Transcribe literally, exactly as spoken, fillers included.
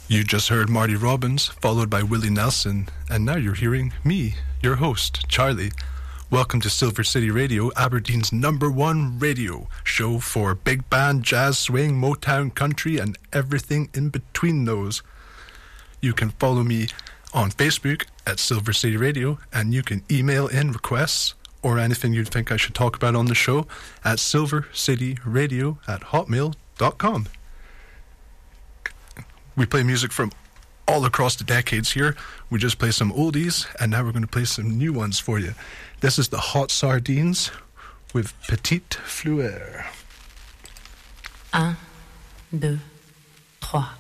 You just heard Marty Robbins, followed by Willie Nelson, and now you're hearing me, your host, Charlie. Welcome to Silver City Radio, Aberdeen's number one radio show for big band, jazz, swing, Motown, country, and everything in between those. You can follow me on Facebook at Silver City Radio, and you can email in requests or anything you'd think I should talk about on the show at silvercityradio at hotmail dot com. We play music from all across the decades here. We just play some oldies, and now we're going to play some new ones for you. This is the Hot Sardines with Petite Fleur. Un, deux, trois.